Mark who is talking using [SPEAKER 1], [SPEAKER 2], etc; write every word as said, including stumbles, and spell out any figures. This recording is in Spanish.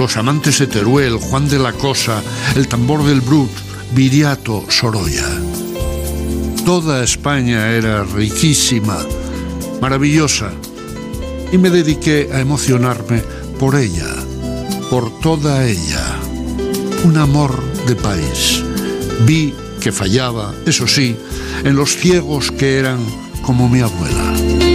[SPEAKER 1] los amantes de Teruel, Juan de la Cosa, el tambor del Brut, Viriato, Sorolla. Toda España era riquísima, maravillosa, y me dediqué a emocionarme por ella, por toda ella. Un amor de país. Vi que fallaba, eso sí, en los ciegos que eran como mi abuela.